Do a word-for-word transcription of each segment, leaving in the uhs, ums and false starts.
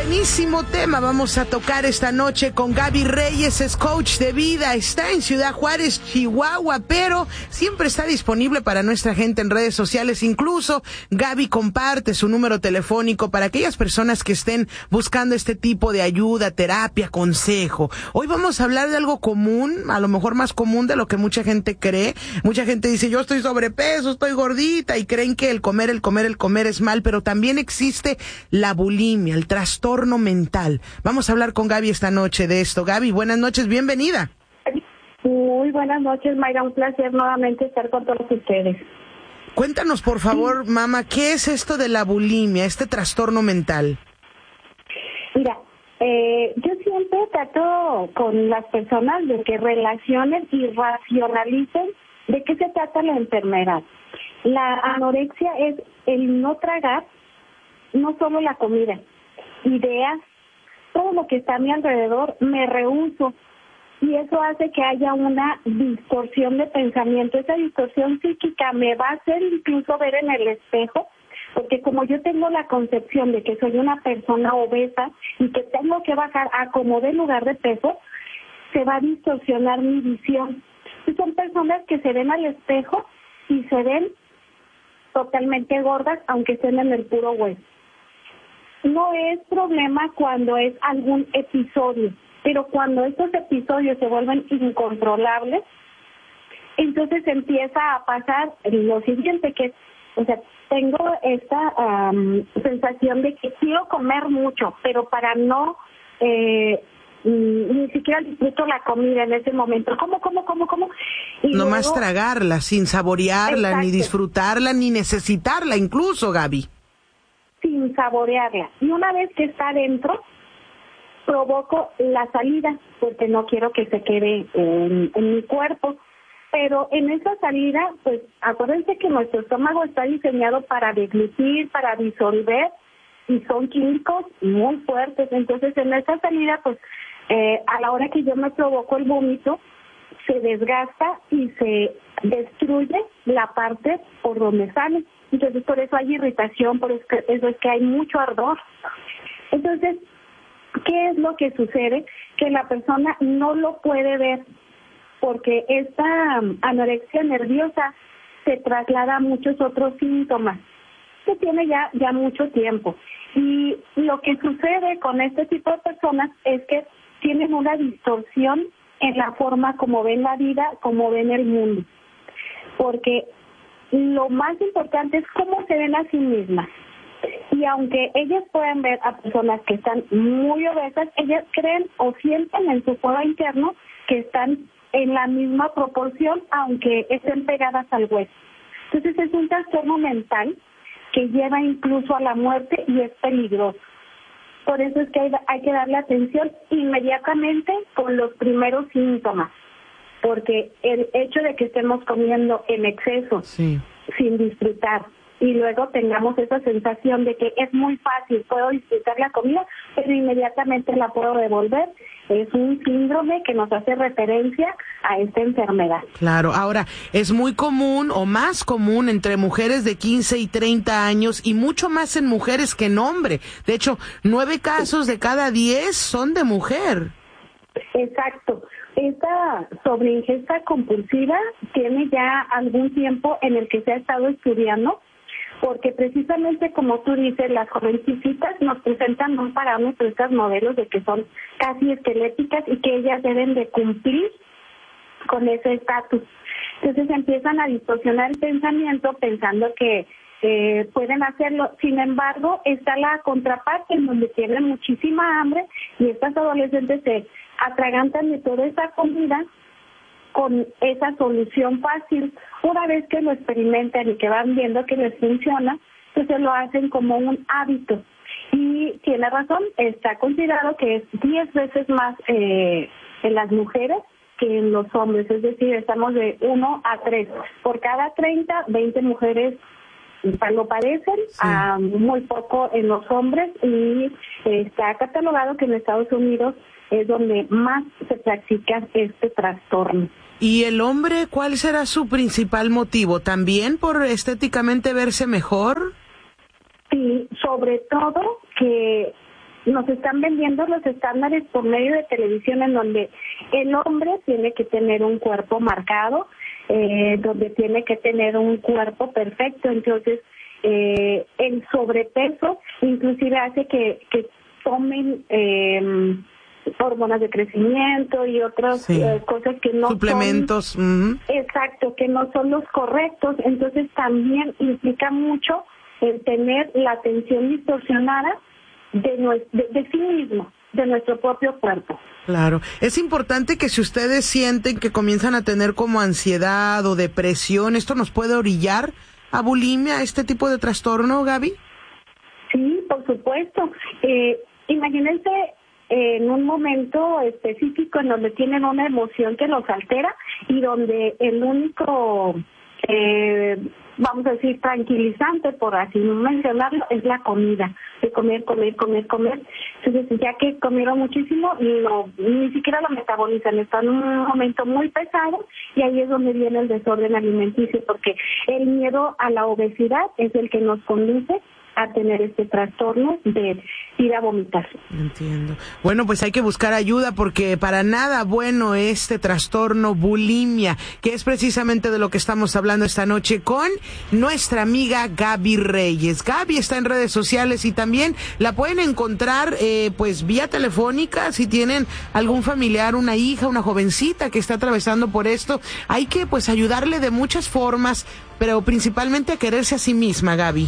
Buenísimo tema vamos a tocar esta noche con Gaby Reyes, es coach de vida, está en Ciudad Juárez, Chihuahua, pero siempre está disponible para nuestra gente en redes sociales. Incluso Gaby comparte su número telefónico para aquellas personas que estén buscando este tipo de ayuda, terapia, consejo. Hoy vamos a hablar de algo común, a lo mejor más común de lo que mucha gente cree. Mucha gente dice, yo estoy sobrepeso, estoy gordita, y creen que el comer, el comer, el comer es mal, pero también existe la bulimia, el trastorno mental. Vamos a hablar con Gaby esta noche de esto. Gaby, buenas noches, bienvenida. Muy buenas noches, Mayra, un placer nuevamente estar con todos ustedes. Cuéntanos, por favor, sí. Mamá, ¿qué es esto de la bulimia, este trastorno mental? Mira, eh, yo siempre trato con las personas de que relacionen y racionalicen de qué se trata la enfermedad. La anorexia es el no tragar, no solo la comida, ideas, todo lo que está a mi alrededor, me rehúso. Y eso hace que haya una distorsión de pensamiento. Esa distorsión psíquica me va a hacer incluso ver en el espejo, porque como yo tengo la concepción de que soy una persona obesa y que tengo que bajar a como de lugar de peso, se va a distorsionar mi visión. Y son personas que se ven al espejo y se ven totalmente gordas, aunque estén en el puro hueso. No es problema cuando es algún episodio, pero cuando estos episodios se vuelven incontrolables, entonces empieza a pasar lo siguiente, que es, o sea, tengo esta um, sensación de que quiero comer mucho, pero para no, eh, ni siquiera disfruto la comida en ese momento. ¿Cómo, cómo, cómo, cómo? Y no luego, más tragarla, sin saborearla, exacto, ni disfrutarla, ni necesitarla incluso, Gaby. Sin saborearla. Y una vez que está adentro, provoco la salida, porque no quiero que se quede en, en mi cuerpo. Pero en esa salida, pues acuérdense que nuestro estómago está diseñado para deglutir, para disolver, y son químicos muy fuertes. Entonces en esa salida, pues eh, a la hora que yo me provoco el vómito, se desgasta y se destruye la parte por donde sale. Entonces por eso hay irritación, por eso, que, eso es que hay mucho ardor. Entonces, ¿qué es lo que sucede? Que la persona no lo puede ver, porque esta um, anorexia nerviosa se traslada a muchos otros síntomas que tiene ya, ya mucho tiempo. Y lo que sucede con este tipo de personas es que tienen una distorsión en la forma como ven la vida, como ven el mundo. Porque lo más importante es cómo se ven a sí mismas. Y aunque ellas pueden ver a personas que están muy obesas, ellas creen o sienten en su foro interno que están en la misma proporción, aunque estén pegadas al hueso. Entonces es un trastorno mental que lleva incluso a la muerte y es peligroso. Por eso es que hay, hay que darle atención inmediatamente con los primeros síntomas, porque el hecho de que estemos comiendo en exceso, sí, sin disfrutar, y luego tengamos esa sensación de que es muy fácil, puedo disfrutar la comida, pero inmediatamente la puedo devolver, es un síndrome que nos hace referencia a esta enfermedad. Claro, ahora, es muy común o más común entre mujeres de quince y treinta años y mucho más en mujeres que en hombres. De hecho, nueve casos de cada diez son de mujer. Exacto. Esta sobreingesta compulsiva tiene ya algún tiempo en el que se ha estado estudiando, porque precisamente como tú dices, las jovencitas nos presentan un parámetro, estas modelos de que son casi esqueléticas y que ellas deben de cumplir con ese estatus. Entonces empiezan a distorsionar el pensamiento pensando que eh, pueden hacerlo. Sin embargo, está la contraparte en donde tienen muchísima hambre y estas adolescentes se atragantan de toda esa comida con esa solución fácil. Una vez que lo experimentan y que van viendo que les funciona, entonces lo hacen como un hábito. Y tiene razón, está considerado que es diez veces más eh, en las mujeres que en los hombres, es decir, estamos de uno a tres. Por cada treinta, veinte mujeres lo padecen, sí. a muy poco en los hombres, y está catalogado que en Estados Unidos es donde más se practica este trastorno. ¿Y el hombre cuál será su principal motivo? ¿También por estéticamente verse mejor? Sí, sobre todo que nos están vendiendo los estándares por medio de televisión en donde el hombre tiene que tener un cuerpo marcado, eh, donde tiene que tener un cuerpo perfecto. Entonces, eh, el sobrepeso inclusive hace que, que tomen eh, hormonas de crecimiento y otras sí. eh, cosas que no suplementos. son... Uh-huh. Exacto, que no son los correctos. Entonces, también implica mucho el tener la atención distorsionada de, nuestro, de, de sí mismo, de nuestro propio cuerpo. Claro. Es importante que si ustedes sienten que comienzan a tener como ansiedad o depresión, ¿esto nos puede orillar a bulimia, a este tipo de trastorno, Gaby? Sí, por supuesto. Eh, imagínense eh, en un momento específico en donde tienen una emoción que los altera y donde el único... Eh, vamos a decir, tranquilizante, por así mencionarlo, es la comida, de comer, comer, comer, comer. Entonces, ya que comieron muchísimo, no, ni siquiera lo metabolizan, están en un momento muy pesado y ahí es donde viene el desorden alimenticio, porque el miedo a la obesidad es el que nos conduce a tener este trastorno de ir a vomitar. Entiendo. Bueno, pues hay que buscar ayuda porque para nada bueno este trastorno bulimia, que es precisamente de lo que estamos hablando esta noche con nuestra amiga Gaby Reyes. Gaby está en redes sociales y también la pueden encontrar eh, pues vía telefónica si tienen algún familiar, una hija, una jovencita que está atravesando por esto. Hay que pues ayudarle de muchas formas, pero principalmente a quererse a sí misma, Gaby.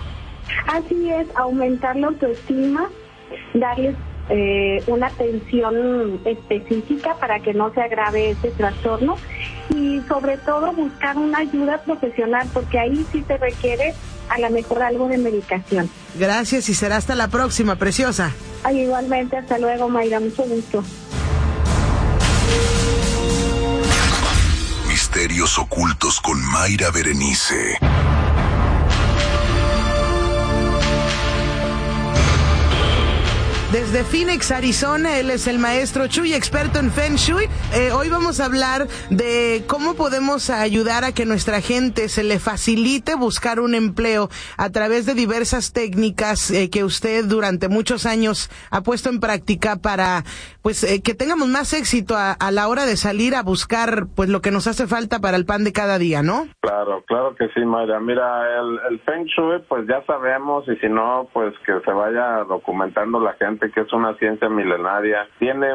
Así es, aumentar la autoestima, darles eh, una atención específica para que no se agrave este trastorno y sobre todo buscar una ayuda profesional porque ahí sí se requiere a lo mejor algo de medicación. Gracias y será hasta la próxima, preciosa. Ay, igualmente, hasta luego, Mayra, mucho gusto. Misterios ocultos con Mayra Berenice. Desde Phoenix, Arizona, él es el maestro Chuy, experto en Feng Shui. Eh, hoy vamos a hablar de cómo podemos ayudar a que nuestra gente se le facilite buscar un empleo a través de diversas técnicas eh, que usted durante muchos años ha puesto en práctica para pues eh, que tengamos más éxito a, a la hora de salir a buscar pues lo que nos hace falta para el pan de cada día, ¿no? Claro, claro que sí, Mayra. Mira, el, el Feng Shui pues ya sabemos y si no pues que se vaya documentando la gente que es una ciencia milenaria, tiene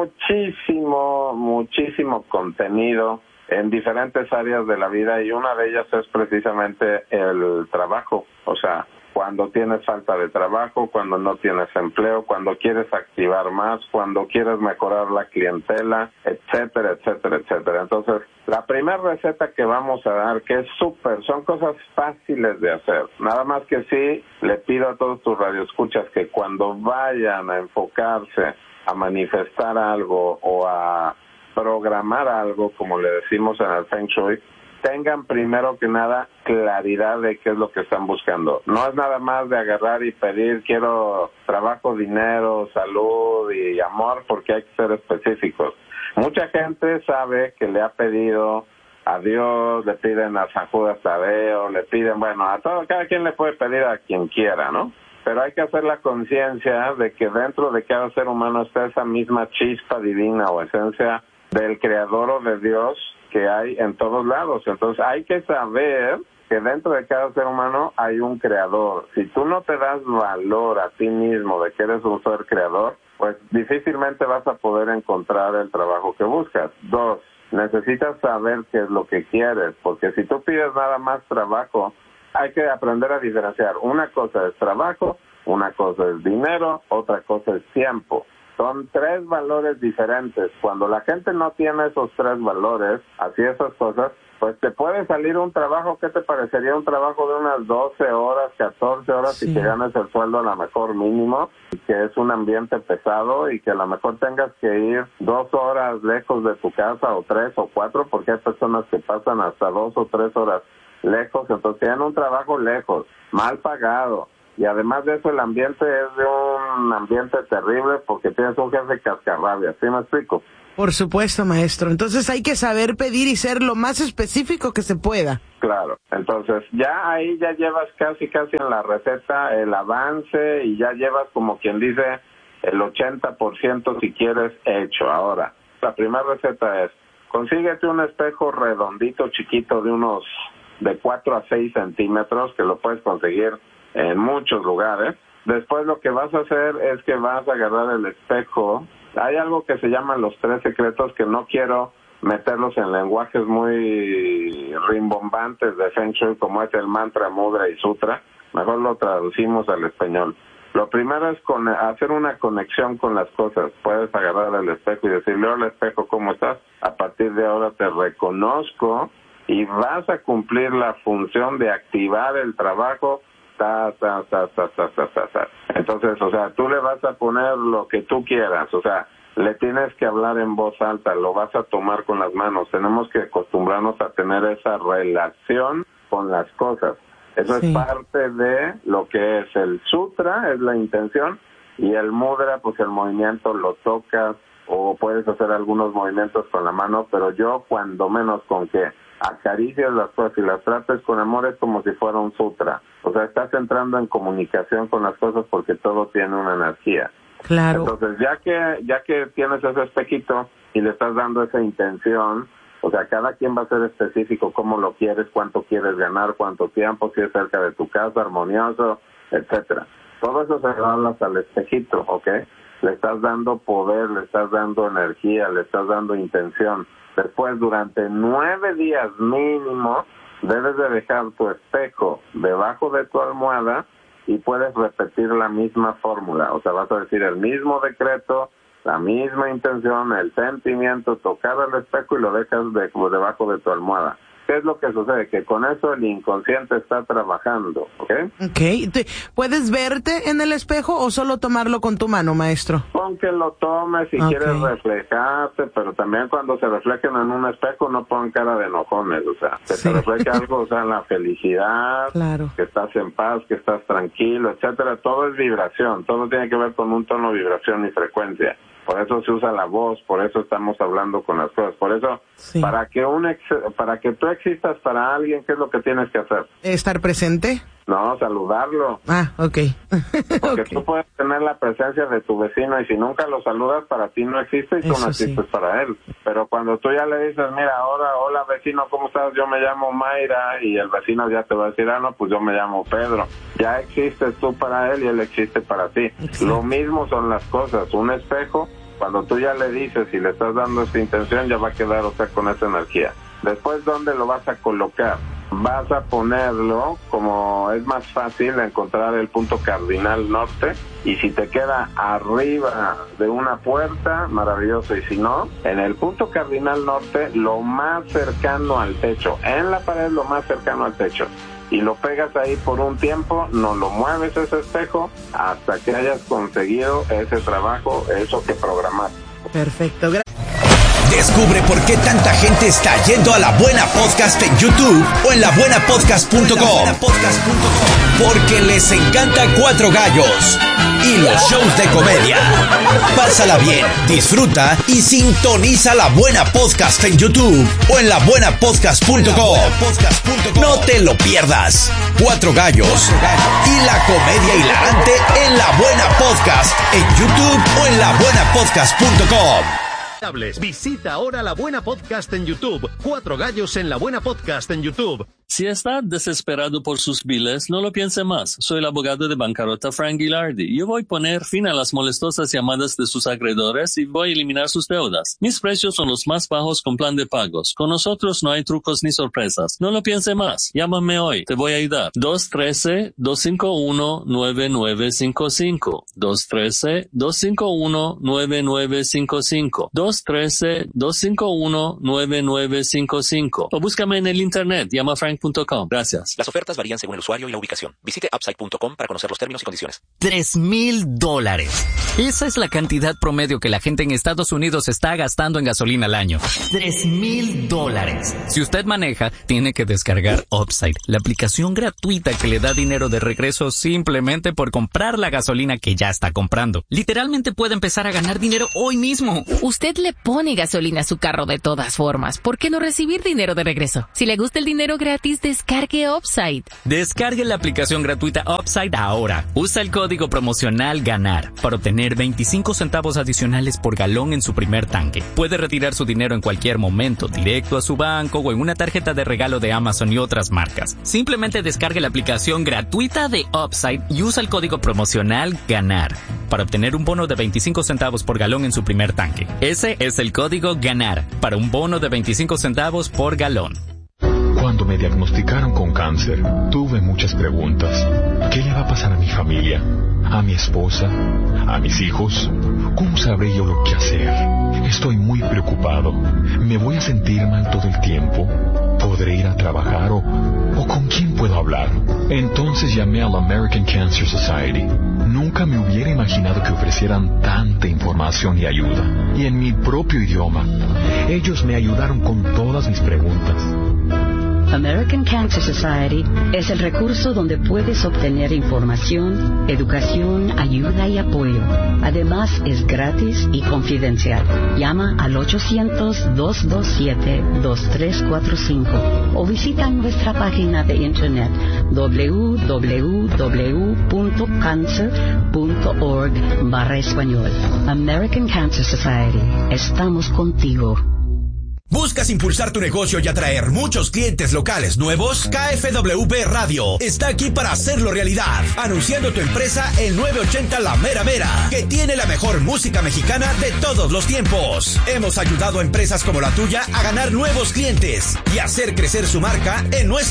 muchísimo, muchísimo contenido en diferentes áreas de la vida y una de ellas es precisamente el trabajo, o sea, cuando tienes falta de trabajo, cuando no tienes empleo, cuando quieres activar más, cuando quieres mejorar la clientela, etcétera, etcétera, etcétera. Entonces, la primera receta que vamos a dar, que es súper, son cosas fáciles de hacer. Nada más que sí, le pido a todos tus radioescuchas que cuando vayan a enfocarse a manifestar algo o a programar algo, como le decimos en el Feng Shui, tengan primero que nada claridad de qué es lo que están buscando. No es nada más de agarrar y pedir, quiero trabajo, dinero, salud y amor, porque hay que ser específicos. Mucha gente sabe que le ha pedido a Dios, le piden a San Judas Tadeo, le piden, bueno, a todo, cada quien le puede pedir a quien quiera, ¿no? Pero hay que hacer la conciencia de que dentro de cada ser humano está esa misma chispa divina o esencia del Creador o de Dios que hay en todos lados. Entonces hay que saber que dentro de cada ser humano hay un creador. Si tú no te das valor a ti mismo de que eres un ser creador, pues difícilmente vas a poder encontrar el trabajo que buscas. Dos, necesitas saber qué es lo que quieres, porque si tú pides nada más trabajo, hay que aprender a diferenciar. Una cosa es trabajo, una cosa es dinero, otra cosa es tiempo. Son tres valores diferentes. Cuando la gente no tiene esos tres valores, así esas cosas, pues te puede salir un trabajo que te parecería un trabajo de unas doce horas, catorce horas sí. Y que ganes el sueldo a lo mejor mínimo, y que es un ambiente pesado y que a lo mejor tengas que ir dos horas lejos de tu casa o tres o cuatro, porque hay personas que pasan hasta dos o tres horas lejos, entonces tienen un trabajo lejos, mal pagado. Y además de eso, el ambiente es de un ambiente terrible porque tienes un jefe cascarrabias, ¿sí me explico? Por supuesto, maestro. Entonces hay que saber pedir y ser lo más específico que se pueda. Claro. Entonces ya ahí ya llevas casi casi en la receta el avance y ya llevas como quien dice el ochenta por ciento si quieres hecho. Ahora, la primera receta es, consíguete un espejo redondito, chiquito, de unos de cuatro a seis centímetros, que lo puedes conseguir en muchos lugares. Después lo que vas a hacer es que vas a agarrar el espejo. Hay algo que se llaman los tres secretos, que no quiero meterlos en lenguajes muy rimbombantes de Feng Shui, como es el mantra, mudra y sutra. Mejor lo traducimos al español. Lo primero es con, hacer una conexión con las cosas. Puedes agarrar el espejo y decirle, hola espejo, ¿cómo estás? A partir de ahora te reconozco y vas a cumplir la función de activar el trabajo. Ta, ta, ta, ta, ta, ta, ta, ta. Entonces, o sea, tú le vas a poner lo que tú quieras, o sea, le tienes que hablar en voz alta, lo vas a tomar con las manos. Tenemos que acostumbrarnos a tener esa relación con las cosas. Eso sí. Es parte de lo que es el sutra, es la intención, y el mudra, pues el movimiento lo tocas o puedes hacer algunos movimientos con la mano, pero yo cuando menos con que acaricias las cosas y las trates con amor es como si fuera un sutra. O sea, estás entrando en comunicación con las cosas porque todo tiene una energía. Claro. Entonces, ya que ya que tienes ese espejito y le estás dando esa intención, o sea, cada quien va a ser específico cómo lo quieres, cuánto quieres ganar, cuánto tiempo, si es cerca de tu casa, armonioso, etcétera. Todo eso se lo hablas al espejito, ¿ok? Le estás dando poder, le estás dando energía, le estás dando intención. Después, durante nueve días mínimo, debes de dejar tu espejo debajo de tu almohada y puedes repetir la misma fórmula. O sea, vas a decir el mismo decreto, la misma intención, el sentimiento, tocar el espejo y lo dejas de, debajo de tu almohada. ¿Qué es lo que sucede? Que con eso el inconsciente está trabajando, ¿ok? Ok. ¿Puedes verte en el espejo o solo tomarlo con tu mano, maestro? Pon que lo tomes si okay. quieres reflejarte, pero también cuando se reflejen en un espejo no pon cara de enojones, o sea, que sí. te refleje algo, o sea, la felicidad, claro. que estás en paz, que estás tranquilo, etcétera. Todo es vibración, todo tiene que ver con un tono, vibración y frecuencia. Por eso se usa la voz, por eso estamos hablando con las cosas, por eso, sí. para que un ex, para que tú existas para alguien, ¿qué es lo que tienes que hacer? ¿Estar presente? No, saludarlo. Ah, ok. Porque okay. tú puedes tener la presencia de tu vecino y si nunca lo saludas, para ti no existe y tú eso no existes sí. para él. Pero cuando tú ya le dices, mira, ahora, hola vecino, ¿cómo estás? Yo me llamo Mayra, y el vecino ya te va a decir, ah, no, pues yo me llamo Pedro. Ya existes tú para él y él existe para ti. Exacto. Lo mismo son las cosas. Un espejo, cuando tú ya le dices y le estás dando esta intención, ya va a quedar, o sea, con esa energía. Después, ¿dónde lo vas a colocar? Vas a ponerlo, como es más fácil encontrar el punto cardinal norte, y si te queda arriba de una puerta, maravilloso, y si no, en el punto cardinal norte, lo más cercano al techo, en la pared lo más cercano al techo, y lo pegas ahí por un tiempo, no lo mueves ese espejo hasta que hayas conseguido ese trabajo, eso que programaste. Perfecto, gracias. Descubre por qué tanta gente está yendo a La Buena Podcast en YouTube o en la buena podcast punto com. Porque les encanta Cuatro Gallos y los shows de comedia. Pásala bien, disfruta y sintoniza La Buena Podcast en YouTube o en la buena podcast punto com. No te lo pierdas. Cuatro Gallos y la comedia hilarante en La Buena Podcast en YouTube o en la buena podcast punto com. Visita ahora La Buena Podcast en YouTube. Cuatro Gallos en La Buena Podcast en YouTube. Si está desesperado por sus biles, no lo piense más. Soy el abogado de bancarrota Frank Gilardi. Yo voy a poner fin a las molestosas llamadas de sus acreedores y voy a eliminar sus deudas. Mis precios son los más bajos con plan de pagos. Con nosotros no hay trucos ni sorpresas. No lo piense más. Llámame hoy. Te voy a ayudar. dos uno tres, dos cinco uno, nueve nueve cinco cinco. dos uno tres, dos cinco uno, nueve nueve cinco cinco. dos uno tres, dos cinco uno, nueve nueve cinco cinco. O búscame en el internet. Llama Frank punto com. Gracias. Las ofertas varían según el usuario y la ubicación. Visite upside punto com para conocer los términos y condiciones. Tres mil dólares. Esa es la cantidad promedio que la gente en Estados Unidos está gastando en gasolina al año. Tres mil dólares. Si usted maneja, tiene que descargar Upside, la aplicación gratuita que le da dinero de regreso simplemente por comprar la gasolina que ya está comprando. Literalmente puede empezar a ganar dinero hoy mismo. Usted le pone gasolina a su carro de todas formas. ¿Por qué no recibir dinero de regreso? Si le gusta el dinero gratis, gratis, descargue Upside. Descargue la aplicación gratuita Upside ahora. Usa el código promocional GANAR para obtener veinticinco centavos adicionales por galón en su primer tanque. Puede retirar su dinero en cualquier momento, directo a su banco o en una tarjeta de regalo de Amazon y otras marcas. Simplemente descargue la aplicación gratuita de Upside y usa el código promocional GANAR para obtener un bono de veinticinco centavos por galón en su primer tanque. Ese es el código GANAR para un bono de veinticinco centavos por galón. Cuando me diagnosticaron con cáncer, tuve muchas preguntas. ¿Qué le va a pasar a mi familia? ¿A mi esposa? ¿A mis hijos? ¿Cómo sabré yo lo que hacer? Estoy muy preocupado. ¿Me voy a sentir mal todo el tiempo? ¿Podré ir a trabajar o, o con quién puedo hablar? Entonces llamé a la American Cancer Society. Nunca me hubiera imaginado que ofrecieran tanta información y ayuda. Y en mi propio idioma. Ellos me ayudaron con todas mis preguntas. American Cancer Society es el recurso donde puedes obtener información, educación, ayuda y apoyo. Además, es gratis y confidencial. Llama al ochocientos, dos dos siete, dos tres cuatro cinco o visita nuestra página de internet w w w punto cancer punto org barra español. American Cancer Society. Estamos contigo. ¿Buscas impulsar tu negocio y atraer muchos clientes locales nuevos? K F W B Radio está aquí para hacerlo realidad. Anunciando tu empresa en novecientos ochenta La Mera Mera, que tiene la mejor música mexicana de todos los tiempos. Hemos ayudado a empresas como la tuya a ganar nuevos clientes y hacer crecer su marca en nuestra